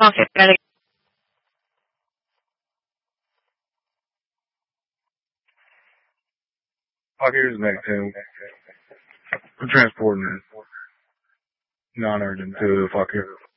Okay, gotta Fuck, here's the next thing. I'm transporting non-urgent to fuck here.